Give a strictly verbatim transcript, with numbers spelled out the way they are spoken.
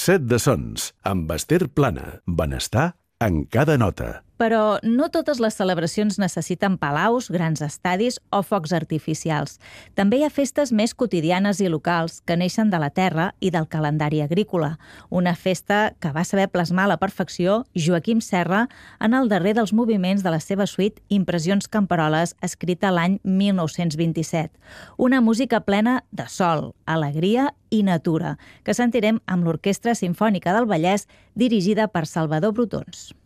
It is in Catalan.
Set de sons, amb Ester Plana. Benestar en cada nota. Però no totes les celebracions necessiten palaus, grans estadis o focs artificials. També hi ha festes més quotidianes i locals que neixen de la terra i del calendari agrícola. Una festa que va saber plasmar a la perfecció Joaquim Serra en el darrer dels moviments de la seva suite Impressions Camperoles, escrita l'any mil nou-cents vint-i-set. Una música plena de sol, alegria i natura, que sentirem amb l'Orquestra Simfònica del Vallès, dirigida per Salvador Brotons.